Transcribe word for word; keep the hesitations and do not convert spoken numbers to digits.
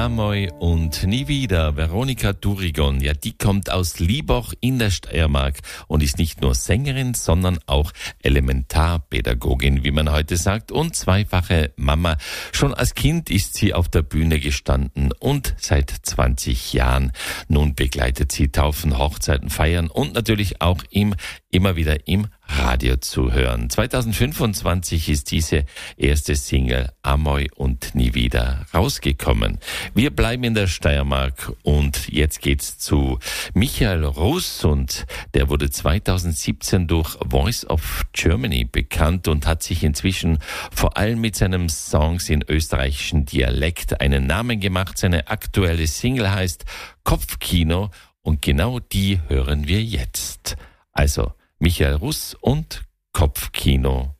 Amoi und nie wieder. Veronika Durigon, ja, die kommt aus Liebach in der Steiermark und ist nicht nur Sängerin, sondern auch Elementarpädagogin, wie man heute sagt, und zweifache Mama. Schon als Kind ist sie auf der Bühne gestanden und seit zwanzig Jahren. Nun begleitet sie Taufen, Hochzeiten, Feiern und natürlich auch im, immer wieder im Radio zu hören. zweitausendfünfundzwanzig ist diese erste Single Amoi und nie wieder rausgekommen. Wir bleiben in der Steiermark und jetzt geht's zu Michael Russ und der wurde zweitausendsiebzehn durch Voice of Germany bekannt und hat sich inzwischen vor allem mit seinen Songs in österreichischen Dialekt einen Namen gemacht. Seine aktuelle Single heißt Kopfkino und genau die hören wir jetzt. Also Michael Russ und Kopfkino.